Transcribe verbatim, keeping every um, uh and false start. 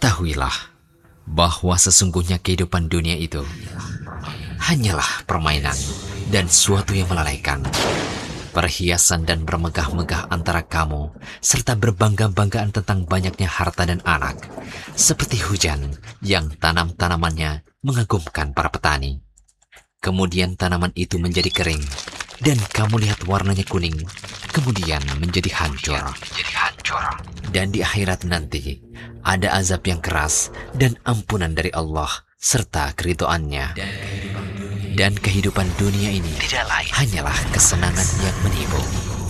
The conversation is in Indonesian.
Ketahuilah bahwa sesungguhnya kehidupan dunia itu hanyalah permainan dan suatu yang melalaikan. Perhiasan dan bermegah-megah antara kamu, serta berbangga-banggaan tentang banyaknya harta dan anak, seperti hujan yang tanam-tanamannya mengagumkan para petani. Kemudian tanaman itu menjadi kering, dan kamu lihat warnanya kuning, kemudian menjadi hancur. Dan di akhirat nanti, ada azab yang keras dan ampunan dari Allah, serta keridhoannya. Dan kehidupan dunia ini hanyalah kesenangan yang menipu.